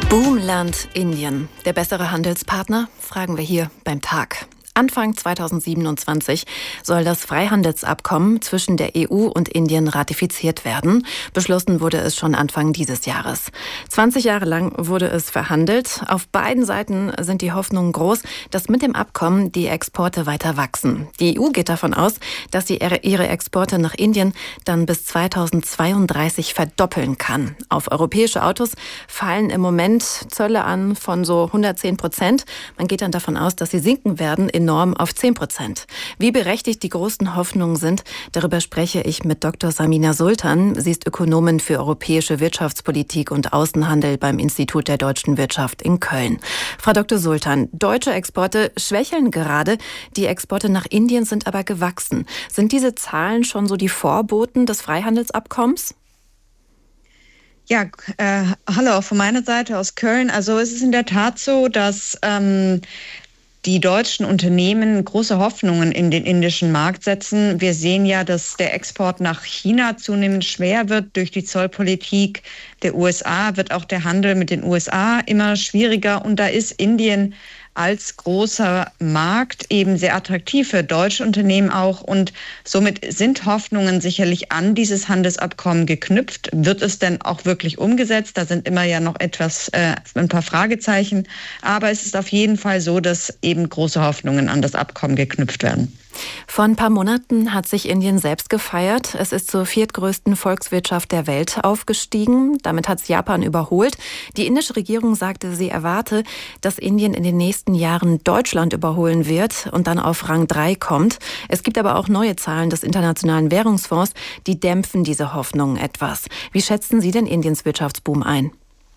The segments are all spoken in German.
Boomland Indien. Der bessere Handelspartner? Fragen wir hier beim Tag. Anfang 2027 soll das Freihandelsabkommen zwischen der EU und Indien ratifiziert werden. Beschlossen wurde es schon Anfang dieses Jahres. 20 Jahre lang wurde es verhandelt. Auf beiden Seiten sind die Hoffnungen groß, dass mit dem Abkommen die Exporte weiter wachsen. Die EU geht davon aus, dass sie ihre Exporte nach Indien dann bis 2032 verdoppeln kann. Auf europäische Autos fallen im Moment Zölle an von so 110%. Man geht dann davon aus, dass sie sinken werden enorm auf 10%. Wie berechtigt die großen Hoffnungen sind, darüber spreche ich mit Dr. Samina Sultan. Sie ist Ökonomin für europäische Wirtschaftspolitik und Außenhandel beim Institut der deutschen Wirtschaft in Köln. Frau Dr. Sultan, deutsche Exporte schwächeln gerade, die Exporte nach Indien sind aber gewachsen. Sind diese Zahlen schon so die Vorboten des Freihandelsabkommens? Ja, hallo auch von meiner Seite aus Köln. Also es ist in der Tat so, dass die deutschen Unternehmen große Hoffnungen in den indischen Markt setzen. Wir sehen ja, dass der Export nach China zunehmend schwer wird durch die Zollpolitik der USA, wird auch der Handel mit den USA immer schwieriger. Und da ist Indien als großer Markt eben sehr attraktiv für deutsche Unternehmen auch. Und somit sind Hoffnungen sicherlich an dieses Handelsabkommen geknüpft. Wird es denn auch wirklich umgesetzt? Da sind immer ja noch ein paar Fragezeichen. Aber es ist auf jeden Fall so, dass eben große Hoffnungen an das Abkommen geknüpft werden. Vor ein paar Monaten hat sich Indien selbst gefeiert. Es ist zur viertgrößten Volkswirtschaft der Welt aufgestiegen. Damit hat es Japan überholt. Die indische Regierung sagte, sie erwarte, dass Indien in den nächsten Jahren Deutschland überholen wird und dann auf Rang 3 kommt. Es gibt aber auch neue Zahlen des Internationalen Währungsfonds, die dämpfen diese Hoffnungen etwas. Wie schätzen Sie denn Indiens Wirtschaftsboom ein?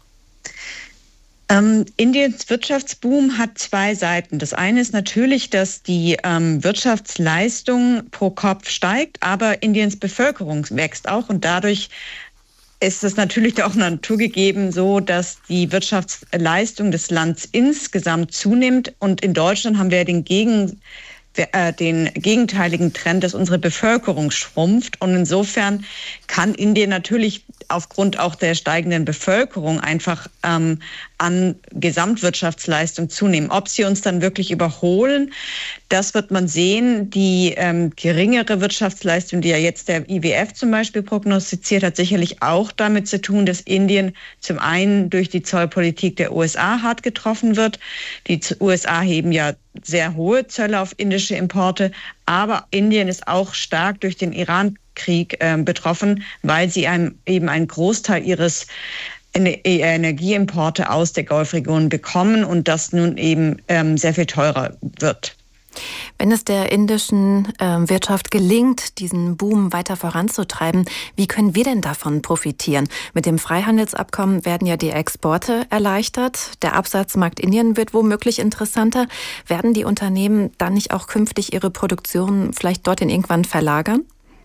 Indiens Wirtschaftsboom hat zwei Seiten. Das eine ist natürlich, dass die Wirtschaftsleistung pro Kopf steigt, aber Indiens Bevölkerung wächst auch und dadurch ist es natürlich auch naturgegeben so, dass die Wirtschaftsleistung des Landes insgesamt zunimmt. Und in Deutschland haben wir den gegenteiligen Trend, dass unsere Bevölkerung schrumpft. Und insofern kann Indien natürlich aufgrund auch der steigenden Bevölkerung einfach an Gesamtwirtschaftsleistung zunehmen. Ob sie uns dann wirklich überholen, das wird man sehen. Die geringere Wirtschaftsleistung, die ja jetzt der IWF zum Beispiel prognostiziert, hat sicherlich auch damit zu tun, dass Indien zum einen durch die Zollpolitik der USA hart getroffen wird. Die USA heben ja sehr hohe Zölle auf indische Importe, aber Indien ist auch stark durch den Iran-Krieg betroffen, weil sie eben einen Großteil ihres Energieimporte aus der Golfregion bekommen und das nun eben sehr viel teurer wird. Wenn es der indischen Wirtschaft gelingt, diesen Boom weiter voranzutreiben, wie können wir denn davon profitieren? Mit dem Freihandelsabkommen werden ja die Exporte erleichtert. Der Absatzmarkt Indien wird womöglich interessanter. Werden die Unternehmen dann nicht auch künftig ihre Produktion vielleicht dorthin irgendwann verlagern?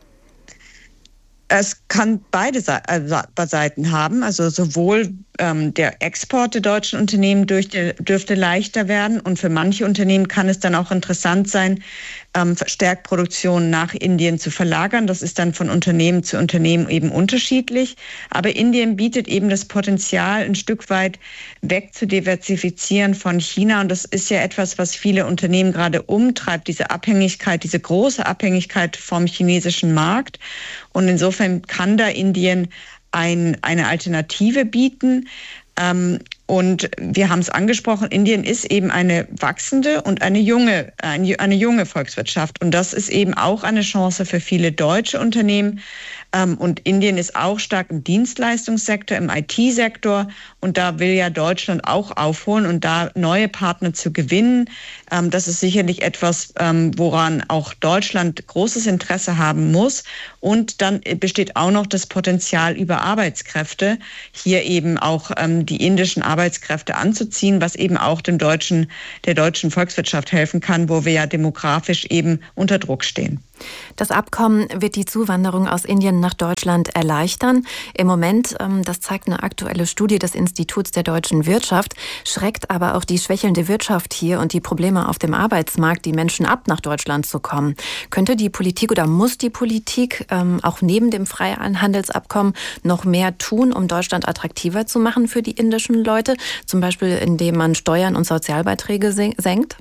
Es kann beide Seiten haben, also sowohl der Export der deutschen Unternehmen dürfte leichter werden und für manche Unternehmen kann es dann auch interessant sein, verstärkt Produktion nach Indien zu verlagern. Das ist dann von Unternehmen zu Unternehmen eben unterschiedlich. Aber Indien bietet eben das Potenzial, ein Stück weit weg zu diversifizieren von China. Und das ist ja etwas, was viele Unternehmen gerade umtreibt, diese Abhängigkeit, diese große Abhängigkeit vom chinesischen Markt. Und insofern kann da Indien eine Alternative bieten. Und wir haben es angesprochen, Indien ist eben eine wachsende und eine junge Volkswirtschaft. Und das ist eben auch eine Chance für viele deutsche Unternehmen. Und Indien ist auch stark im Dienstleistungssektor, im IT-Sektor. Und da will ja Deutschland auch aufholen und da neue Partner zu gewinnen. Das ist sicherlich etwas, woran auch Deutschland großes Interesse haben muss. Und dann besteht auch noch das Potenzial über Arbeitskräfte, hier eben auch die indischen Arbeitskräfte anzuziehen, was eben auch der deutschen Volkswirtschaft helfen kann, wo wir ja demografisch eben unter Druck stehen. Das Abkommen wird die Zuwanderung aus Indien nach Deutschland erleichtern. Im Moment, das zeigt eine aktuelle Studie des Instituts der deutschen Wirtschaft, schreckt aber auch die schwächelnde Wirtschaft hier und die Probleme auf dem Arbeitsmarkt die Menschen ab, nach Deutschland zu kommen. Könnte die Politik oder muss die Politik auch neben dem Freihandelsabkommen noch mehr tun, um Deutschland attraktiver zu machen für die indischen Leute? Zum Beispiel, indem man Steuern und Sozialbeiträge senkt?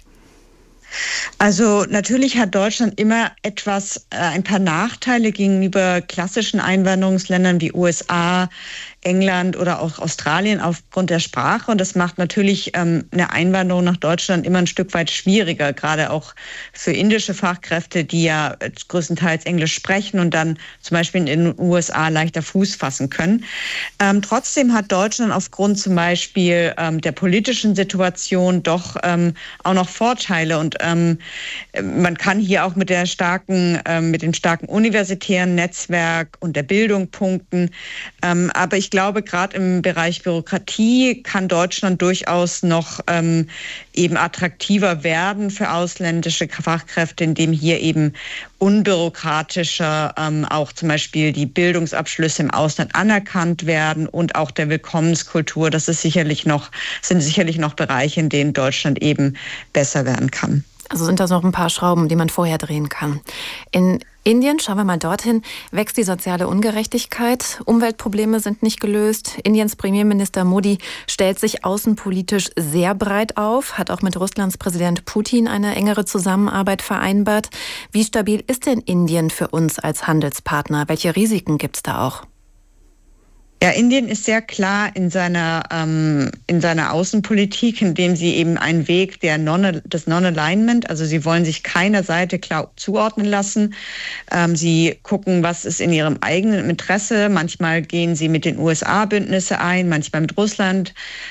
Also natürlich hat Deutschland immer ein paar Nachteile gegenüber klassischen Einwanderungsländern wie USA, England oder auch Australien aufgrund der Sprache. Und das macht natürlich eine Einwanderung nach Deutschland immer ein Stück weit schwieriger, gerade auch für indische Fachkräfte, die ja größtenteils Englisch sprechen und dann zum Beispiel in den USA leichter Fuß fassen können. Trotzdem hat Deutschland aufgrund zum Beispiel der politischen Situation doch auch noch Vorteile. Und man kann hier auch mit dem starken universitären Netzwerk und der Bildung punkten. Aber ich glaube, gerade im Bereich Bürokratie kann Deutschland durchaus noch eben attraktiver werden für ausländische Fachkräfte, indem hier eben unbürokratischer auch zum Beispiel die Bildungsabschlüsse im Ausland anerkannt werden und auch der Willkommenskultur. Sind sicherlich noch Bereiche, in denen Deutschland eben besser werden kann. Also sind das noch ein paar Schrauben, die man vorher drehen kann. In Indien, schauen wir mal dorthin, wächst die soziale Ungerechtigkeit. Umweltprobleme sind nicht gelöst. Indiens Premierminister Modi stellt sich außenpolitisch sehr breit auf, hat auch mit Russlands Präsident Putin eine engere Zusammenarbeit vereinbart. Wie stabil ist denn Indien für uns als Handelspartner? Welche Risiken gibt es da auch? Ja, Indien ist sehr klar in seiner Außenpolitik, indem sie eben einen Weg des Non-Alignment, also sie wollen sich keiner Seite klar zuordnen lassen. Sie gucken, was ist in ihrem eigenen Interesse. Manchmal gehen sie mit den USA Bündnisse ein, manchmal mit Russland.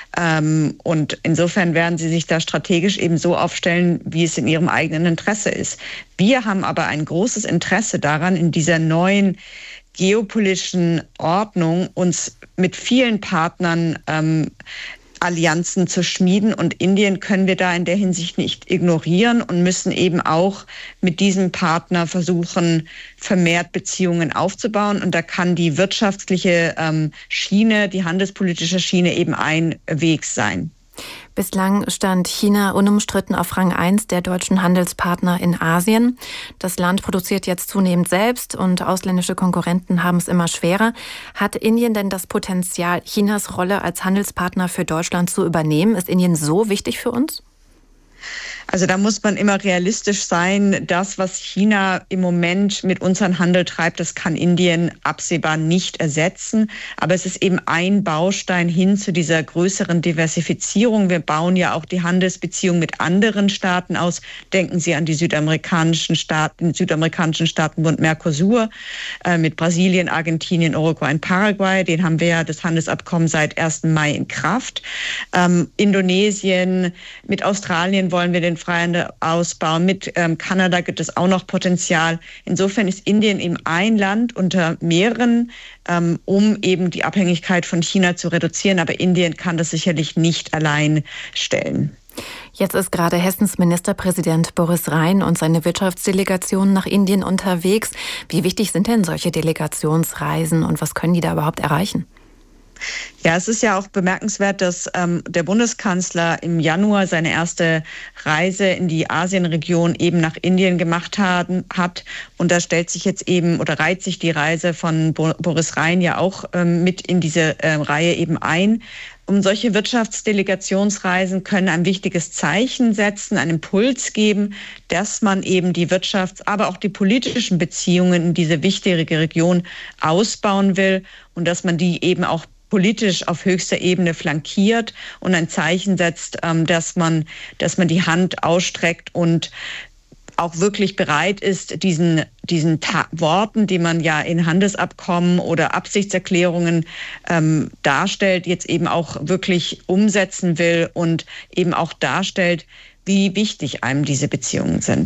Und insofern werden sie sich da strategisch eben so aufstellen, wie es in ihrem eigenen Interesse ist. Wir haben aber ein großes Interesse daran, in dieser neuen geopolitischen Ordnung uns mit vielen Partnern Allianzen zu schmieden. Und Indien können wir da in der Hinsicht nicht ignorieren und müssen eben auch mit diesem Partner versuchen, vermehrt Beziehungen aufzubauen. Und da kann die wirtschaftliche Schiene, die handelspolitische Schiene eben ein Weg sein. Bislang stand China unumstritten auf Rang 1 der deutschen Handelspartner in Asien. Das Land produziert jetzt zunehmend selbst und ausländische Konkurrenten haben es immer schwerer. Hat Indien denn das Potenzial, Chinas Rolle als Handelspartner für Deutschland zu übernehmen? Ist Indien so wichtig für uns? Also da muss man immer realistisch sein. Das, was China im Moment mit unserem Handel treibt, das kann Indien absehbar nicht ersetzen. Aber es ist eben ein Baustein hin zu dieser größeren Diversifizierung. Wir bauen ja auch die Handelsbeziehungen mit anderen Staaten aus. Denken Sie an die südamerikanischen Staaten, den südamerikanischen Staatenbund Mercosur mit Brasilien, Argentinien, Uruguay und Paraguay. Den haben wir ja das Handelsabkommen seit 1. Mai in Kraft. Indonesien, mit Australien wollen wir den Freihandel ausbauen. Mit Kanada gibt es auch noch Potenzial. Insofern ist Indien eben ein Land unter mehreren, um eben die Abhängigkeit von China zu reduzieren. Aber Indien kann das sicherlich nicht allein stellen. Jetzt ist gerade Hessens Ministerpräsident Boris Rhein und seine Wirtschaftsdelegation nach Indien unterwegs. Wie wichtig sind denn solche Delegationsreisen und was können die da überhaupt erreichen? Ja, es ist ja auch bemerkenswert, dass der Bundeskanzler im Januar seine erste Reise in die Asienregion eben nach Indien gemacht hat. Und da stellt sich jetzt eben oder reiht sich die Reise von Boris Rhein ja auch mit in diese Reihe eben ein. Solche Wirtschaftsdelegationsreisen können ein wichtiges Zeichen setzen, einen Impuls geben, dass man eben die aber auch die politischen Beziehungen in diese wichtige Region ausbauen will und dass man die eben auch politisch auf höchster Ebene flankiert und ein Zeichen setzt, dass man die Hand ausstreckt und auch wirklich bereit ist, diesen Worten, die man ja in Handelsabkommen oder Absichtserklärungen darstellt, jetzt eben auch wirklich umsetzen will und eben auch darstellt, wie wichtig einem diese Beziehungen sind.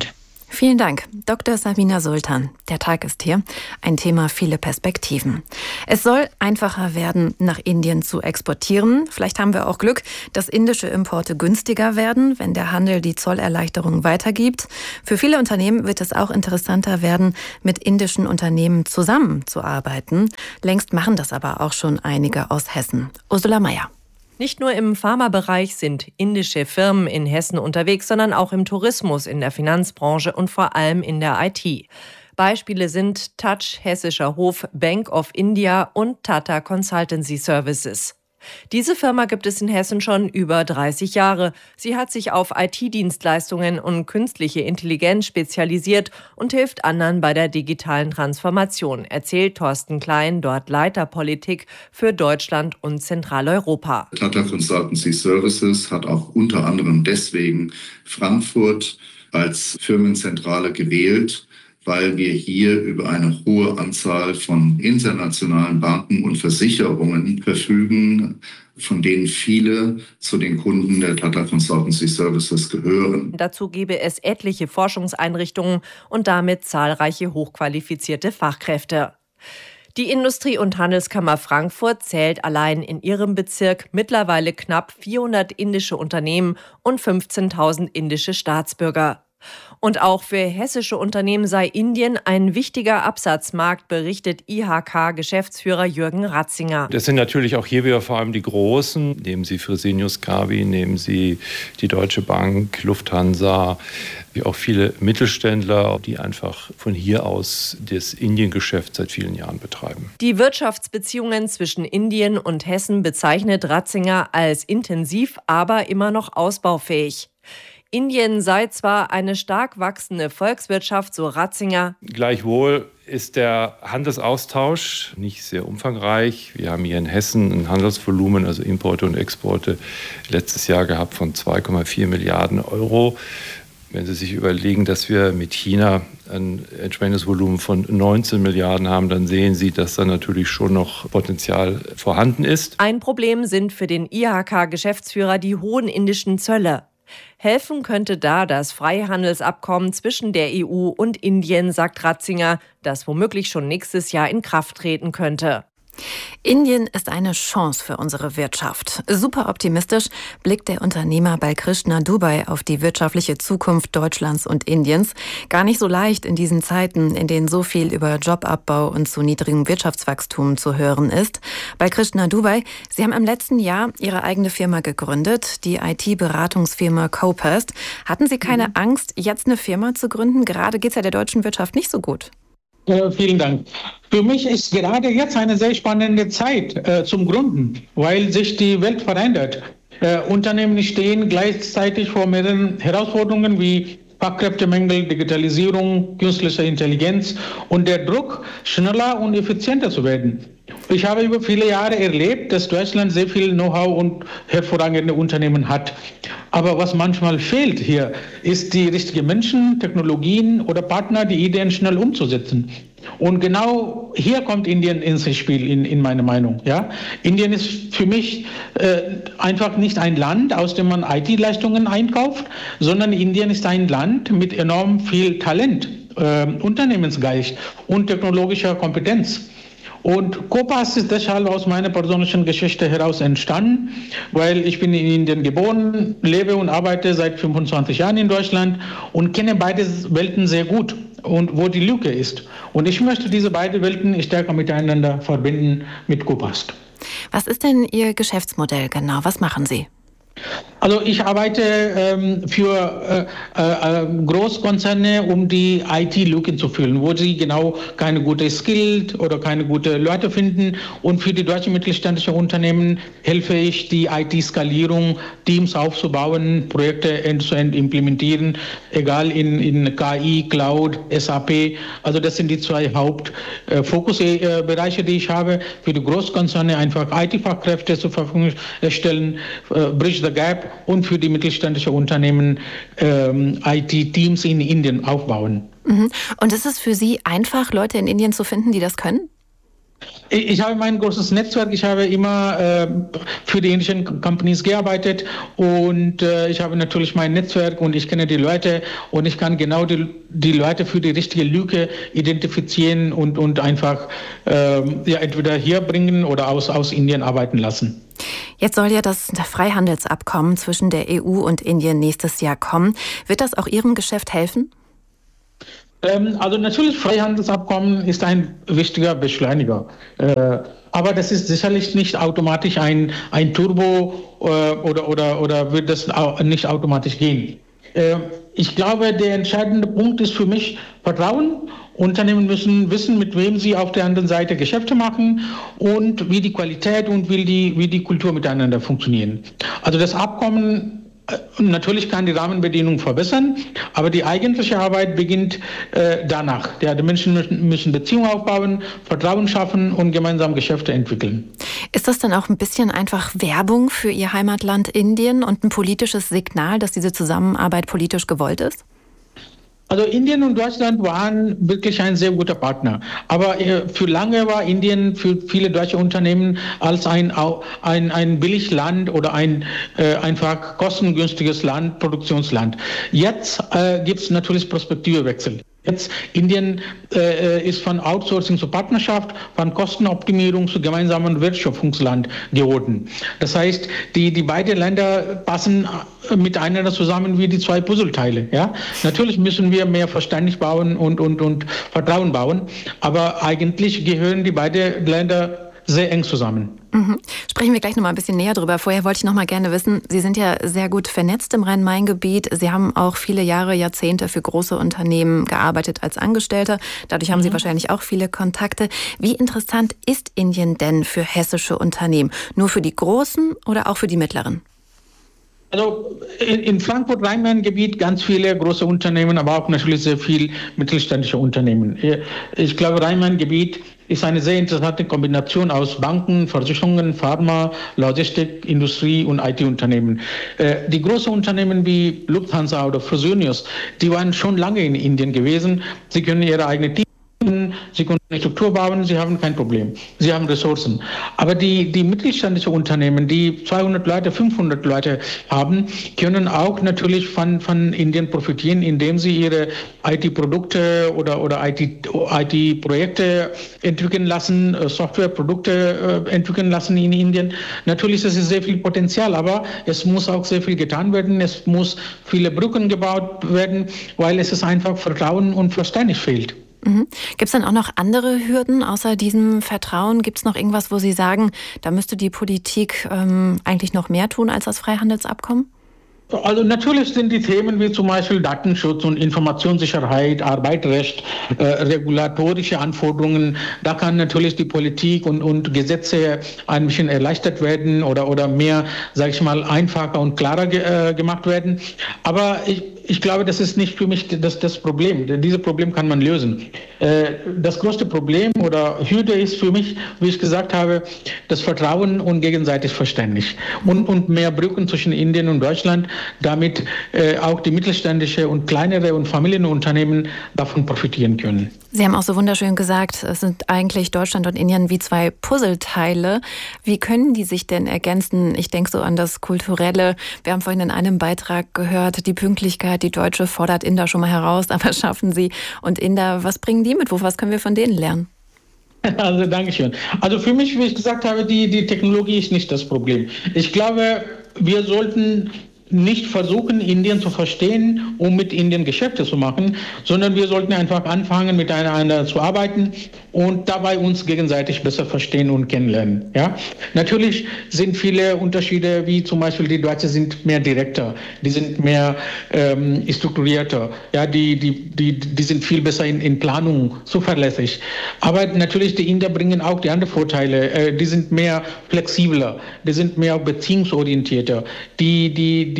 Vielen Dank, Dr. Sabina Sultan. Der Tag ist hier. Ein Thema, viele Perspektiven. Es soll einfacher werden, nach Indien zu exportieren. Vielleicht haben wir auch Glück, dass indische Importe günstiger werden, wenn der Handel die Zollerleichterung weitergibt. Für viele Unternehmen wird es auch interessanter werden, mit indischen Unternehmen zusammenzuarbeiten. Längst machen das aber auch schon einige aus Hessen. Ursula Meier. Nicht nur im Pharmabereich sind indische Firmen in Hessen unterwegs, sondern auch im Tourismus, in der Finanzbranche und vor allem in der IT. Beispiele sind Touch, Hessischer Hof, Bank of India und Tata Consultancy Services. Diese Firma gibt es in Hessen schon über 30 Jahre. Sie hat sich auf IT-Dienstleistungen und künstliche Intelligenz spezialisiert und hilft anderen bei der digitalen Transformation, erzählt Thorsten Klein, dort Leiter Politik für Deutschland und Zentraleuropa. Tata Consultancy Services hat auch unter anderem deswegen Frankfurt als Firmenzentrale gewählt, weil wir hier über eine hohe Anzahl von internationalen Banken und Versicherungen verfügen, von denen viele zu den Kunden der Tata Consultancy Services gehören. Dazu gebe es etliche Forschungseinrichtungen und damit zahlreiche hochqualifizierte Fachkräfte. Die Industrie- und Handelskammer Frankfurt zählt allein in ihrem Bezirk mittlerweile knapp 400 indische Unternehmen und 15.000 indische Staatsbürger. Und auch für hessische Unternehmen sei Indien ein wichtiger Absatzmarkt, berichtet IHK-Geschäftsführer Jürgen Ratzinger. Das sind natürlich auch hier wieder vor allem die Großen. Nehmen Sie Fresenius Kabi, nehmen Sie die Deutsche Bank, Lufthansa, wie auch viele Mittelständler, die einfach von hier aus das Indiengeschäft seit vielen Jahren betreiben. Die Wirtschaftsbeziehungen zwischen Indien und Hessen bezeichnet Ratzinger als intensiv, aber immer noch ausbaufähig. Indien sei zwar eine stark wachsende Volkswirtschaft, so Ratzinger. Gleichwohl ist der Handelsaustausch nicht sehr umfangreich. Wir haben hier in Hessen ein Handelsvolumen, also Importe und Exporte, letztes Jahr gehabt von 2,4 Milliarden Euro. Wenn Sie sich überlegen, dass wir mit China ein entsprechendes Volumen von 19 Milliarden haben, dann sehen Sie, dass da natürlich schon noch Potenzial vorhanden ist. Ein Problem sind für den IHK-Geschäftsführer die hohen indischen Zölle. Helfen könnte da das Freihandelsabkommen zwischen der EU und Indien, sagt Ratzinger, das womöglich schon nächstes Jahr in Kraft treten könnte. Indien ist eine Chance für unsere Wirtschaft. Super optimistisch blickt der Unternehmer Balkrishna Dubey auf die wirtschaftliche Zukunft Deutschlands und Indiens. Gar nicht so leicht in diesen Zeiten, in denen so viel über Jobabbau und zu niedrigem Wirtschaftswachstum zu hören ist. Balkrishna Dubey, Sie haben im letzten Jahr Ihre eigene Firma gegründet, die IT-Beratungsfirma Copast. Hatten Sie keine Angst, jetzt eine Firma zu gründen? Gerade geht es ja der deutschen Wirtschaft nicht so gut. Vielen Dank. Für mich ist gerade jetzt eine sehr spannende Zeit zum Gründen, weil sich die Welt verändert. Unternehmen stehen gleichzeitig vor mehreren Herausforderungen wie Fachkräftemangel, Digitalisierung, künstliche Intelligenz und der Druck, schneller und effizienter zu werden. Ich habe über viele Jahre erlebt, dass Deutschland sehr viel Know-how und hervorragende Unternehmen hat. Aber was manchmal fehlt hier, ist die richtigen Menschen, Technologien oder Partner, die Ideen schnell umzusetzen. Und genau hier kommt Indien ins Spiel, in meiner Meinung. Ja? Indien ist für mich einfach nicht ein Land, aus dem man IT-Leistungen einkauft, sondern Indien ist ein Land mit enorm viel Talent, Unternehmensgeist und technologischer Kompetenz. Und Copast ist deshalb aus meiner persönlichen Geschichte heraus entstanden, weil ich bin in Indien geboren, lebe und arbeite seit 25 Jahren in Deutschland und kenne beide Welten sehr gut und wo die Lücke ist. Und ich möchte diese beiden Welten stärker miteinander verbinden mit Copast. Was ist denn Ihr Geschäftsmodell genau? Was machen Sie? Also ich arbeite für Großkonzerne, um die IT-Lücken zu füllen, wo sie genau keine gute Skilled oder keine gute Leute finden. Und für die deutschen mittelständischen Unternehmen helfe ich, die IT-Skalierung, Teams aufzubauen, Projekte end-to-end implementieren, egal in KI, Cloud, SAP. Also das sind die zwei Hauptfokusbereiche, die ich habe. Für die Großkonzerne einfach IT-Fachkräfte zur Verfügung stellen, Bridge the Gap, und für die mittelständischen Unternehmen IT-Teams in Indien aufbauen. Und ist es für Sie einfach, Leute in Indien zu finden, die das können? Ich habe mein großes Netzwerk. Ich habe immer für die indischen Companies gearbeitet und ich habe natürlich mein Netzwerk und ich kenne die Leute und ich kann genau die Leute für die richtige Lücke identifizieren und einfach entweder hier bringen oder aus Indien arbeiten lassen. Jetzt soll ja das Freihandelsabkommen zwischen der EU und Indien nächstes Jahr kommen. Wird das auch Ihrem Geschäft helfen? Also natürlich, Freihandelsabkommen ist ein wichtiger Beschleuniger. Aber das ist sicherlich nicht automatisch ein Turbo oder wird das nicht automatisch gehen. Ich glaube, der entscheidende Punkt ist für mich Vertrauen. Unternehmen müssen wissen, mit wem sie auf der anderen Seite Geschäfte machen und wie die Qualität und wie die Kultur miteinander funktionieren. Also das Abkommen natürlich kann die Rahmenbedingungen verbessern, aber die eigentliche Arbeit beginnt danach. Die Menschen müssen Beziehungen aufbauen, Vertrauen schaffen und gemeinsam Geschäfte entwickeln. Ist das dann auch ein bisschen einfach Werbung für Ihr Heimatland Indien und ein politisches Signal, dass diese Zusammenarbeit politisch gewollt ist? Also Indien und Deutschland waren wirklich ein sehr guter Partner. Aber für lange war Indien für viele deutsche Unternehmen als ein Billigland oder ein einfach kostengünstiges Land, Produktionsland. Jetzt gibt es natürlich Perspektivewechsel. Jetzt Indien ist von Outsourcing zu Partnerschaft, von Kostenoptimierung zu gemeinsamen Wertschöpfungsland geworden. Das heißt, die beiden Länder passen miteinander zusammen wie die zwei Puzzleteile. Ja? Natürlich müssen wir mehr Verständnis bauen und Vertrauen bauen, aber eigentlich gehören die beiden Länder sehr eng zusammen. Sprechen wir gleich noch mal ein bisschen näher drüber. Vorher wollte ich noch mal gerne wissen, Sie sind ja sehr gut vernetzt im Rhein-Main-Gebiet. Sie haben auch viele Jahre, Jahrzehnte für große Unternehmen gearbeitet als Angestellter. Dadurch haben Sie wahrscheinlich auch viele Kontakte. Wie interessant ist Indien denn für hessische Unternehmen? Nur für die großen oder auch für die mittleren? Also in Frankfurt-Rhein-Main-Gebiet ganz viele große Unternehmen, aber auch natürlich sehr viel mittelständische Unternehmen. Ich glaube, Rhein-Main-Gebiet ist eine sehr interessante Kombination aus Banken, Versicherungen, Pharma, Logistik, Industrie und IT-Unternehmen. Die großen Unternehmen wie Lufthansa oder Fresenius, die waren schon lange in Indien gewesen. Sie können ihre eigene Team, Sie können eine Struktur bauen, Sie haben kein Problem. Sie haben Ressourcen. Aber die mittelständischen Unternehmen, die 200 Leute, 500 Leute haben, können auch natürlich von Indien profitieren, indem sie ihre IT-Produkte oder IT-Projekte entwickeln lassen, Softwareprodukte entwickeln lassen in Indien. Natürlich ist es sehr viel Potenzial, aber es muss auch sehr viel getan werden. Es muss viele Brücken gebaut werden, weil es ist einfach Vertrauen und Verständnis fehlt. Gibt es dann auch noch andere Hürden außer diesem Vertrauen? Gibt es noch irgendwas, wo Sie sagen, da müsste die Politik eigentlich noch mehr tun als das Freihandelsabkommen? Also natürlich sind die Themen wie zum Beispiel Datenschutz und Informationssicherheit, Arbeitsrecht, regulatorische Anforderungen, da kann natürlich die Politik und Gesetze ein bisschen erleichtert werden oder mehr, sage ich mal, einfacher und klarer gemacht werden. Aber ich glaube, das ist nicht für mich das Problem. Dieses Problem kann man lösen. Das größte Problem oder Hürde ist für mich, wie ich gesagt habe, das Vertrauen und gegenseitig Verständnis und mehr Brücken zwischen Indien und Deutschland, damit auch die mittelständische und kleinere und Familienunternehmen davon profitieren können. Sie haben auch so wunderschön gesagt, es sind eigentlich Deutschland und Indien wie zwei Puzzleteile. Wie können die sich denn ergänzen? Ich denke so an das Kulturelle. Wir haben vorhin in einem Beitrag gehört, die Pünktlichkeit, die Deutsche fordert Inder schon mal heraus, aber schaffen sie. Und Inder, was bringen die mit? Was können wir von denen lernen? Also Dankeschön. Also für mich, wie ich gesagt habe, die Technologie ist nicht das Problem. Ich glaube, wir sollten nicht versuchen, Indien zu verstehen, um mit Indien Geschäfte zu machen, sondern wir sollten einfach anfangen, miteinander zu arbeiten und dabei uns gegenseitig besser verstehen und kennenlernen. Ja? Natürlich sind viele Unterschiede, wie zum Beispiel die Deutschen sind mehr direkter, die sind mehr strukturierter, ja? die sind viel besser in Planung, zuverlässig. Aber natürlich die Inder bringen auch die anderen Vorteile, die sind mehr flexibler, die sind mehr beziehungsorientierter, die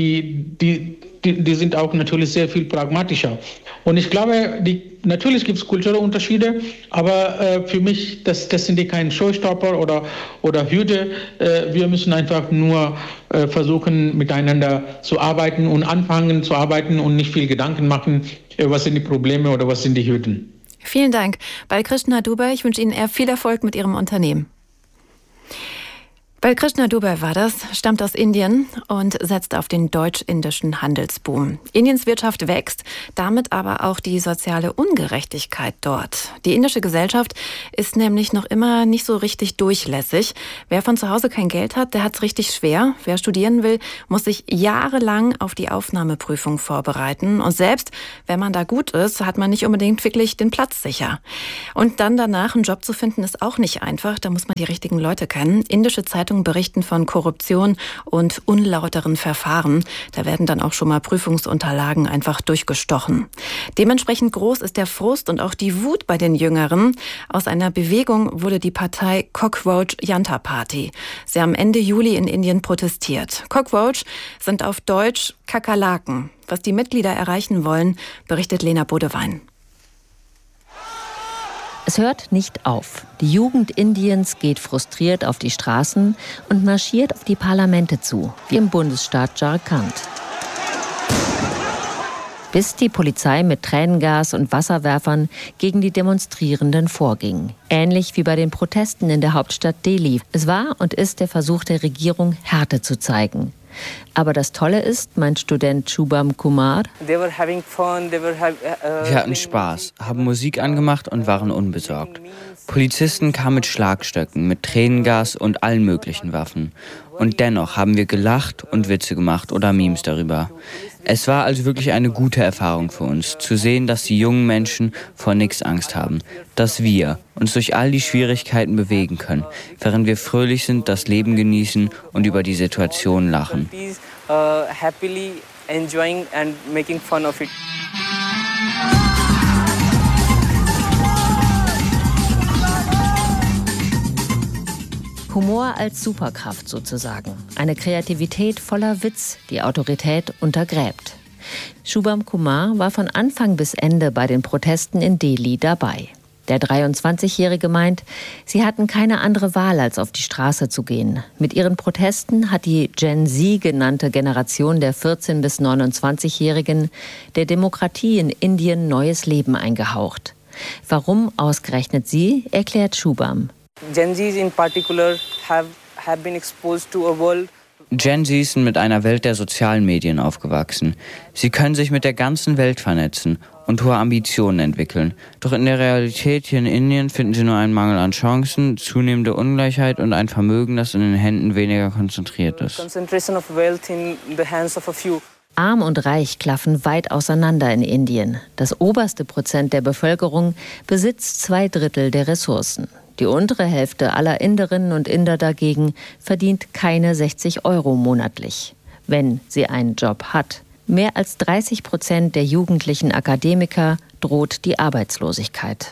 sind auch natürlich sehr viel pragmatischer. Und ich glaube, natürlich gibt es kulturelle Unterschiede, aber für mich, das sind keine Showstopper oder Hürde. Wir müssen einfach nur versuchen, miteinander zu arbeiten und anfangen zu arbeiten und nicht viel Gedanken machen, was sind die Probleme oder was sind die Hürden. Vielen Dank. Balkrishna Dubey, ich wünsche Ihnen eher viel Erfolg mit Ihrem Unternehmen. Balkrishna Dubey war das, stammt aus Indien und setzt auf den deutsch-indischen Handelsboom. Indiens Wirtschaft wächst, damit aber auch die soziale Ungerechtigkeit dort. Die indische Gesellschaft ist nämlich noch immer nicht so richtig durchlässig. Wer von zu Hause kein Geld hat, der hat's richtig schwer. Wer studieren will, muss sich jahrelang auf die Aufnahmeprüfung vorbereiten. Und selbst wenn man da gut ist, hat man nicht unbedingt wirklich den Platz sicher. Und dann danach einen Job zu finden, ist auch nicht einfach. Da muss man die richtigen Leute kennen. Indische Zeitungen berichten von Korruption und unlauteren Verfahren. Da werden dann auch schon mal Prüfungsunterlagen einfach durchgestochen. Dementsprechend groß ist der Frust und auch die Wut bei den Jüngeren. Aus einer Bewegung wurde die Partei Cockroach Janta Party. Sie haben Ende Juli in Indien protestiert. Cockroach sind auf Deutsch Kakerlaken. Was die Mitglieder erreichen wollen, berichtet Lena Bodewein. Es hört nicht auf. Die Jugend Indiens geht frustriert auf die Straßen und marschiert auf die Parlamente zu, wie im Bundesstaat Jharkhand. Bis die Polizei mit Tränengas und Wasserwerfern gegen die Demonstrierenden vorging. Ähnlich wie bei den Protesten in der Hauptstadt Delhi. Es war und ist der Versuch der Regierung, Härte zu zeigen. Aber das Tolle ist, meint Student Shubham Kumar, wir hatten Spaß, haben Musik angemacht und waren unbesorgt. Polizisten kamen mit Schlagstöcken, mit Tränengas und allen möglichen Waffen. Und dennoch haben wir gelacht und Witze gemacht oder Memes darüber. Es war also wirklich eine gute Erfahrung für uns, zu sehen, dass die jungen Menschen vor nichts Angst haben, dass wir uns durch all die Schwierigkeiten bewegen können, während wir fröhlich sind, das Leben genießen und über die Situation lachen. Humor als Superkraft sozusagen. Eine Kreativität voller Witz, die Autorität untergräbt. Shubham Kumar war von Anfang bis Ende bei den Protesten in Delhi dabei. Der 23-Jährige meint, sie hatten keine andere Wahl, als auf die Straße zu gehen. Mit ihren Protesten hat die Gen Z genannte Generation der 14- bis 29-Jährigen der Demokratie in Indien neues Leben eingehaucht. Warum ausgerechnet sie, erklärt Shubham. Gen Zs in particular have been exposed to a world. Gen Zs sind mit einer Welt der sozialen Medien aufgewachsen. Sie können sich mit der ganzen Welt vernetzen und hohe Ambitionen entwickeln. Doch in der Realität hier in Indien finden sie nur einen Mangel an Chancen, zunehmende Ungleichheit und ein Vermögen, das in den Händen weniger konzentriert ist. Arm und Reich klaffen weit auseinander in Indien. Das oberste Prozent der Bevölkerung besitzt 2/3 der Ressourcen. Die untere Hälfte aller Inderinnen und Inder dagegen verdient keine 60 € monatlich, wenn sie einen Job hat. Mehr als 30% der jugendlichen Akademiker droht die Arbeitslosigkeit.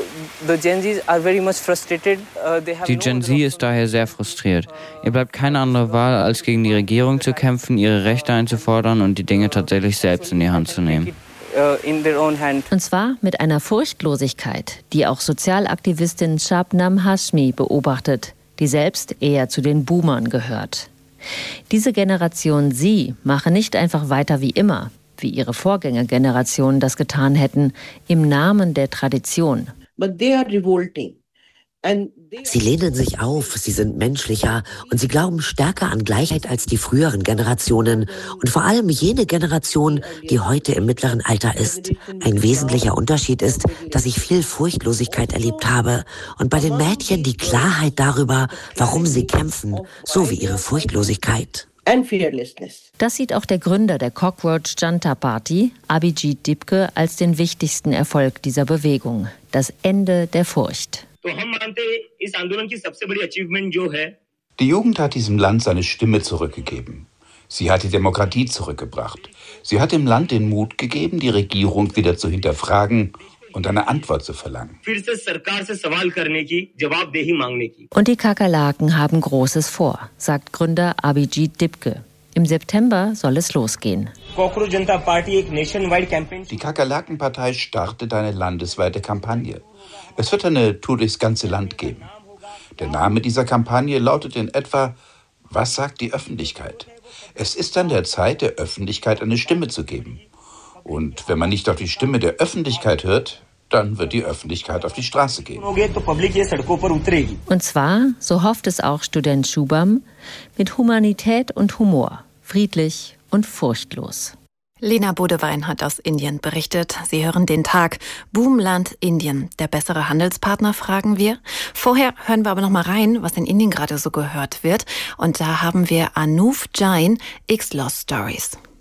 Die Gen Z ist daher sehr frustriert. Ihr bleibt keine andere Wahl, als gegen die Regierung zu kämpfen, ihre Rechte einzufordern und die Dinge tatsächlich selbst in die Hand zu nehmen. Und zwar mit einer Furchtlosigkeit, die auch Sozialaktivistin Shabnam Hashmi beobachtet, die selbst eher zu den Boomern gehört. Diese Generation Sie mache nicht einfach weiter wie immer, wie ihre Vorgängergenerationen das getan hätten, im Namen der Tradition. Sie lehnen sich auf, sie sind menschlicher und sie glauben stärker an Gleichheit als die früheren Generationen und vor allem jene Generation, die heute im mittleren Alter ist. Ein wesentlicher Unterschied ist, dass ich viel Furchtlosigkeit erlebt habe und bei den Mädchen die Klarheit darüber, warum sie kämpfen, so wie ihre Furchtlosigkeit. Das sieht auch der Gründer der Cockroach Janta Party, Abhijit Dibke, als den wichtigsten Erfolg dieser Bewegung: das Ende der Furcht. Die Jugend hat diesem Land seine Stimme zurückgegeben. Sie hat die Demokratie zurückgebracht. Sie hat dem Land den Mut gegeben, die Regierung wieder zu hinterfragen und eine Antwort zu verlangen. Und die Kakerlaken haben Großes vor, sagt Gründer Abhijit Dibke. Im September soll es losgehen. Die Kakerlakenpartei startet eine landesweite Kampagne. Es wird eine Tour durchs ganze Land geben. Der Name dieser Kampagne lautet in etwa: Was sagt die Öffentlichkeit? Es ist an der Zeit, der Öffentlichkeit eine Stimme zu geben. Und wenn man nicht auf die Stimme der Öffentlichkeit hört, dann wird die Öffentlichkeit auf die Straße gehen. Und zwar, so hofft es auch Student Shubham, mit Humanität und Humor, friedlich und furchtlos. Lena Bodewein hat aus Indien berichtet. Sie hören den Tag. Boomland Indien, der bessere Handelspartner, fragen wir. Vorher hören wir aber noch mal rein, was in Indien gerade so gehört wird. Und da haben wir Anuv Jain, X-Lost Stories.